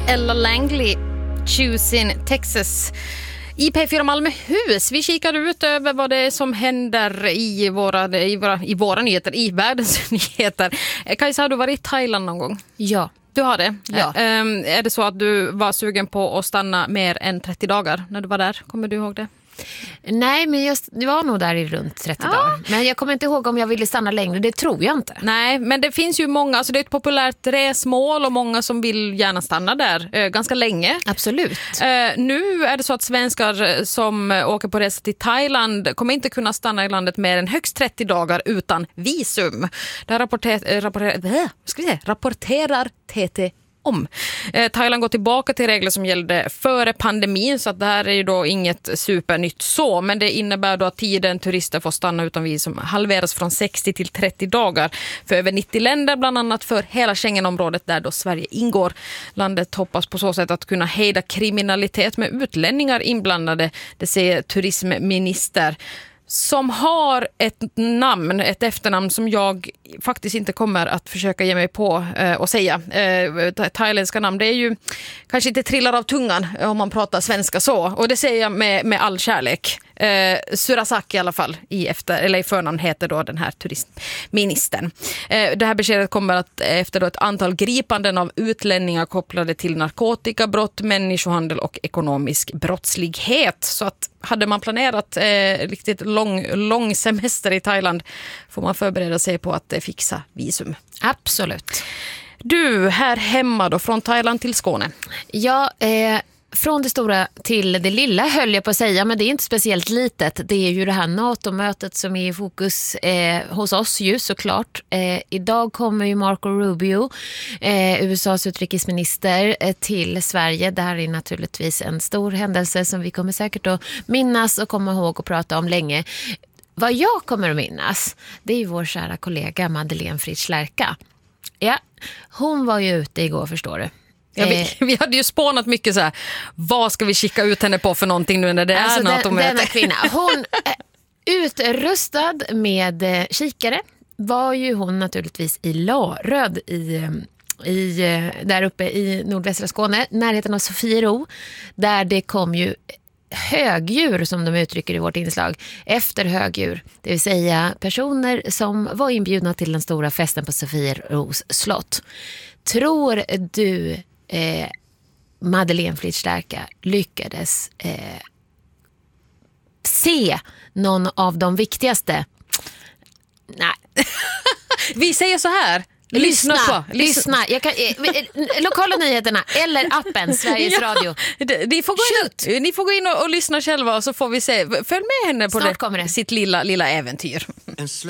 Ella Langley, Choosing Texas. I P4 Malmöhus, vi kikar ut över vad det är som händer i våra nyheter, i världens nyheter. Kajsa, har du varit i Thailand någon gång? Ja. Du har det? Ja. Är det så att du var sugen på att stanna mer än 30 dagar när du var där? Kommer du ihåg det? Nej, men det var nog där i runt 30 dagar. Men jag kommer inte ihåg om jag ville stanna längre, det tror jag inte. Nej, men det finns ju många, alltså det är ett populärt resmål och många som vill gärna stanna där ganska länge. Absolut. Nu är det så att svenskar som åker på resa till Thailand kommer inte kunna stanna i landet mer än högst 30 dagar utan visum. Det här rapporterar TT om. Thailand går tillbaka till regler som gällde före pandemin, så att det här är ju då inget supernytt så, men det innebär då att tiden turister får stanna utan visum halveras från 60 till 30 dagar för över 90 länder, bland annat för hela Schengenområdet där då Sverige ingår. Landet hoppas på så sätt att kunna hejda kriminalitet med utlänningar inblandade, det säger turismminister, som har ett efternamn som jag faktiskt inte kommer att försöka ge mig på att säga. Thailändska namn, det är ju kanske inte trillar av tungan om man pratar svenska så. Och det säger jag med all kärlek. Surasaki i alla fall i förnamn heter då den här turistministern. Det här beskedet kommer att efter då ett antal gripanden av utlänningar kopplade till narkotikabrott, människohandel och ekonomisk brottslighet. Så att hade man planerat riktigt lång semester i Thailand får man förbereda sig på att fixa visum. Absolut. Du, här hemma då, från Thailand till Skåne. Ja, från det stora till det lilla höll jag på att säga, men det är inte speciellt litet. Det är ju det här NATO-mötet som är i fokus hos oss ju såklart. Idag kommer ju Marco Rubio, USAs utrikesminister, till Sverige. Det här är naturligtvis en stor händelse som vi kommer säkert att minnas och komma ihåg och prata om länge. Vad jag kommer att minnas, det är ju vår kära kollega Madeleine Fritz Lerka. Ja, hon var ju ute igår, förstår du. Ja, vi hade ju spånat mycket så här, vad ska vi kika ut henne på för någonting nu när det är NATO-möte? Denna kvinna, hon utrustad med kikare var ju hon naturligtvis i Laröd där uppe i nordvästra Skåne, närheten av Sofiero, där det kom ju högdjur, som de uttrycker i vårt inslag, efter högdjur, det vill säga personer som var inbjudna till den stora festen på Sofieros slott. Tror du Madeleine Fritz Lerka lyckades se någon av de viktigaste? Nej. Vi säger så här. Lyssna. Lokala nyheterna eller appen Sveriges Radio. Ni får gå in och lyssna själva, och så får vi se. Följ med henne på sitt lilla äventyr.